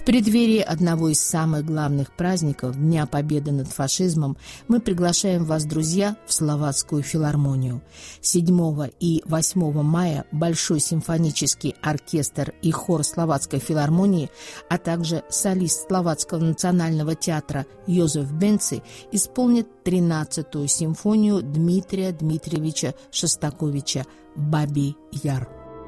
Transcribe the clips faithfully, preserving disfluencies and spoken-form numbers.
преддверии одного из самых главных праздников Дня Победы над фашизмом мы приглашаем вас, друзья, в Словацкую филармонию. седьмого и восьмого мая Большой симфонический оркестр и хор Словацкой филармонии, а также солист Словацкого национального театра Йозеф Бенци исполнят тринадцатую симфонию Дмитрия Дмитриевича Шостаковича «Бабий Яр».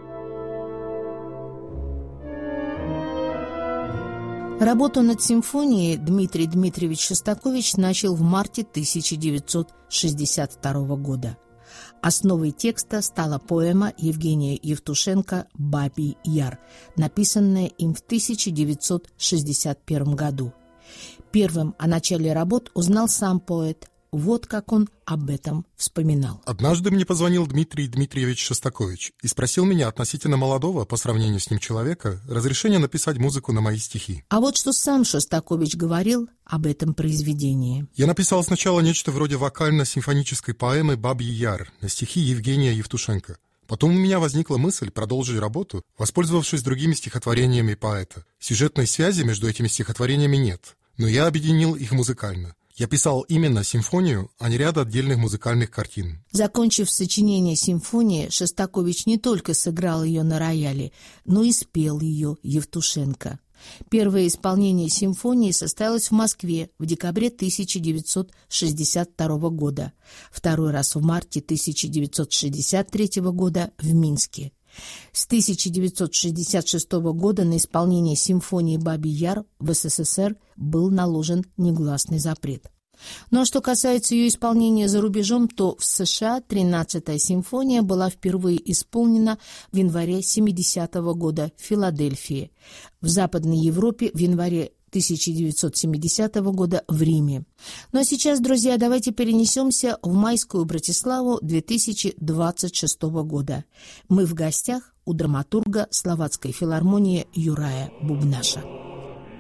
Работу над симфонией Дмитрий Дмитриевич Шостакович начал в марте тысяча девятьсот шестьдесят второго года. Основой текста стала поэма Евгения Евтушенко «Бабий Яр», написанная им в тысяча девятьсот шестьдесят первом году. Первым о начале работ узнал сам поэт. Вот как он об этом вспоминал. «Однажды мне позвонил Дмитрий Дмитриевич Шостакович и спросил меня относительно молодого, по сравнению с ним человека, разрешения написать музыку на мои стихи. А вот что сам Шостакович говорил об этом произведении. Я написал сначала нечто вроде вокально-симфонической поэмы «Бабий Яр» на стихи Евгения Евтушенко. Потом у меня возникла мысль продолжить работу, воспользовавшись другими стихотворениями поэта. Сюжетной связи между этими стихотворениями нет, но я объединил их музыкально. Я писал именно симфонию, а не ряд отдельных музыкальных картин». Закончив сочинение симфонии, Шостакович не только сыграл ее на рояле, но и спел ее Евтушенко. Первое исполнение симфонии состоялось в Москве в декабре тысяча девятьсот шестьдесят второго года, второй раз в марте тысяча девятьсот шестьдесят третьего года в Минске. С тысяча девятьсот шестьдесят шестого года на исполнение симфонии «Бабий Яр» в СССР был наложен негласный запрет. Ну а что касается ее исполнения за рубежом, то в США тринадцатая симфония была впервые исполнена в январе семидесятого года в Филадельфии, в Западной Европе в январе тысяча девятьсот семидесятого года в Риме. Ну а сейчас, друзья, давайте перенесемся в майскую Братиславу две тысячи двадцать шестого года. Мы в гостях у драматурга Словацкой филармонии Юрая Бубнаша.